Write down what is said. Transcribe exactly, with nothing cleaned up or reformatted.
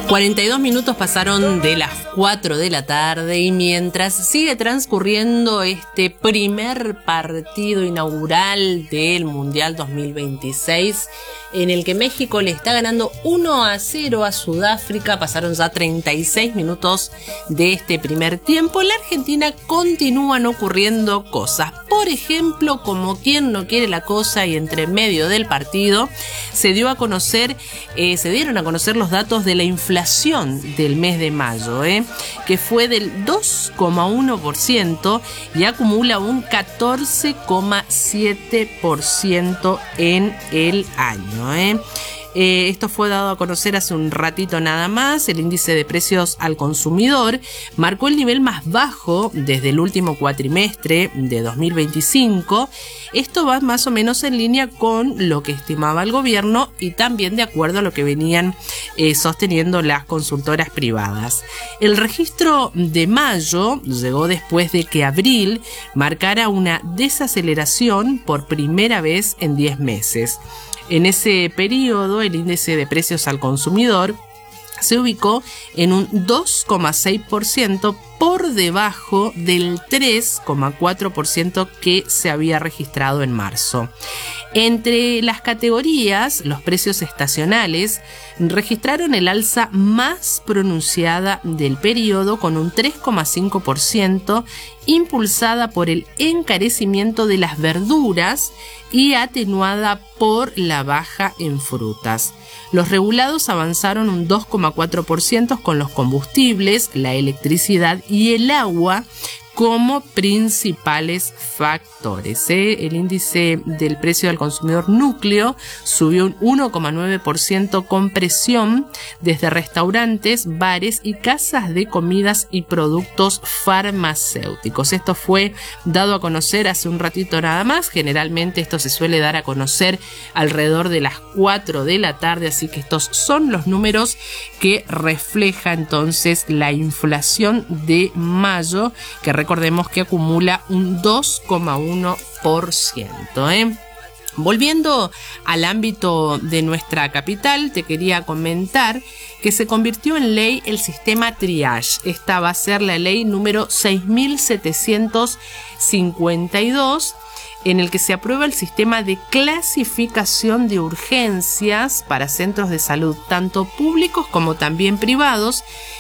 cuarenta y dos minutos pasaron de las cuatro de la tarde y mientras sigue transcurriendo este primer partido inaugural del Mundial dos mil veintiséis, en el que México le está ganando uno a cero a Sudáfrica, pasaron ya treinta y seis minutos de este primer tiempo, en la Argentina continúan ocurriendo cosas. Por ejemplo, como quien no quiere la cosa, y entre medio del partido se dio a conocer, eh, se dieron a conocer los datos de la inflación del mes de mayo, eh, que fue del dos coma uno por ciento y acumula un catorce coma siete por ciento en el año. Eh. Eh, esto fue dado a conocer hace un ratito nada más. El índice de precios al consumidor marcó el nivel más bajo desde el último cuatrimestre de dos mil veinticinco. Esto va más o menos en línea con lo que estimaba el gobierno y también de acuerdo a lo que venían eh, sosteniendo las consultoras privadas. El registro de mayo llegó después de que abril marcara una desaceleración por primera vez en diez meses. En ese periodo, el índice de precios al consumidor se ubicó en un dos coma seis por ciento por debajo del tres coma cuatro por ciento que se había registrado en marzo. Entre las categorías, los precios estacionales registraron el alza más pronunciada del periodo con un tres coma cinco por ciento, impulsada por el encarecimiento de las verduras y atenuada por la baja en frutas. Los regulados avanzaron un dos coma cuatro por ciento con los combustibles, la electricidad y el agua como principales factores. ¿eh? El índice del precio del consumidor núcleo subió un uno coma nueve por ciento con presión desde restaurantes, bares y casas de comidas y productos farmacéuticos. Esto fue dado a conocer hace un ratito nada más. Generalmente esto se suele dar a conocer alrededor de las cuatro de la tarde, así que estos son los números que refleja entonces la inflación de mayo, que recordemos que acumula un dos coma uno por ciento. ¿eh? Volviendo al ámbito de nuestra capital, te quería comentar que se convirtió en ley el sistema triage. Esta va a ser la ley número seis mil setecientos cincuenta y dos, en el que se aprueba el sistema de clasificación de urgencias para centros de salud, tanto públicos como también privados,